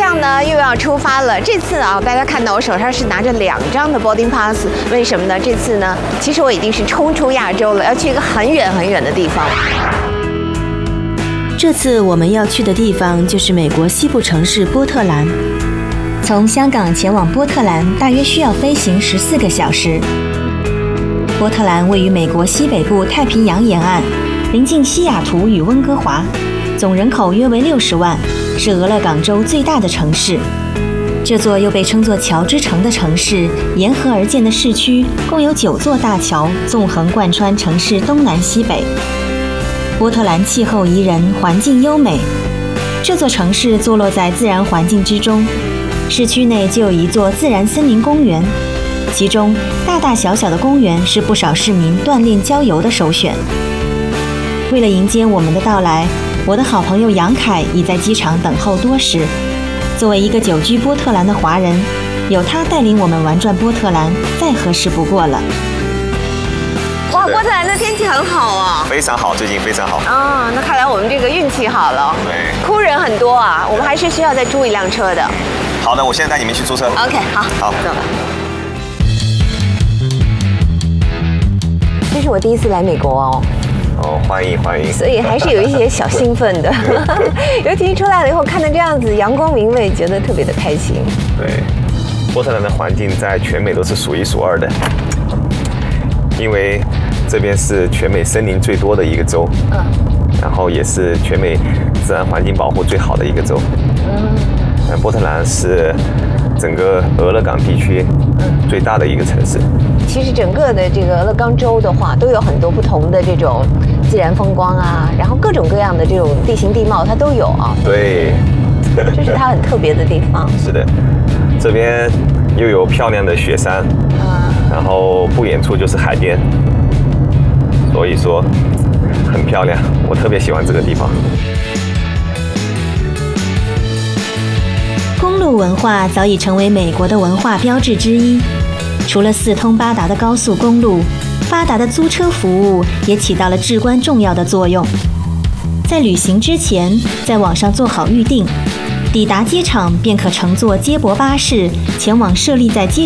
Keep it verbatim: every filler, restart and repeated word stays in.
样呢，又要出发了。这次啊，大家看到我手上是拿着两张的 boarding pass， 为什么呢？这次呢，其实我已经是冲出亚洲了，要去一个很远很远的地方。 这次我们要去的地方就是美国西部城市波特兰。从香港前往波特兰大约需要飞行十四个小时。波特兰位于美国西北部太平洋沿岸，临近西雅图与温哥华，总人口约为六十万，是俄勒冈州最大的城市。这座又被称作桥之城的城市，沿河而建的市区共有九座大桥，纵横贯穿城市东南西北。波特兰气候宜人，环境优美。这座城市坐落在自然环境之中，市区内就有一座自然森林公园，其中大大小小的公园是不少市民锻炼郊游的首选。为了迎接我们的到来，我的好朋友杨凯已在机场等候多时。作为一个久居波特兰的华人，有他带领我们玩转波特兰，再合适不过了。 哇，波特兰的天气很好啊， 非常好，最近非常好。 啊，那看来我们这个运气好了。 对， 哭人很多啊，我们还是需要再租一辆车的。 好的，我现在带你们去租车。 OK， 好， 好， 走吧。这是我第一次来美国哦。 哦，欢迎欢迎。 所以还是有一些小兴奋的，尤其出来了以后看到这样子阳光明媚，觉得特别的开心。 对，波特兰的环境在全美都是数一数二的，因为这边是全美森林最多的一个州，嗯，然后也是全美自然环境保护最好的一个州，嗯，波特兰是整个俄勒冈地区最大的一个城市。 其实整个的这个俄勒冈州的话，都有很多不同的这种自然风光啊，然后各种各样的这种地形地貌它都有啊。 对， 这是它很特别的地方。 是的，这边又有漂亮的雪山，啊，然后不远处就是海边，所以说很漂亮，我特别喜欢这个地方。 公路文化早已成为美国的文化标志之一。除了四通八达的高速公路，发达的租车服务也起到了至关重要的作用。在旅行之前，在网上做好预订，抵达机场便可乘坐接驳巴士前往设立在机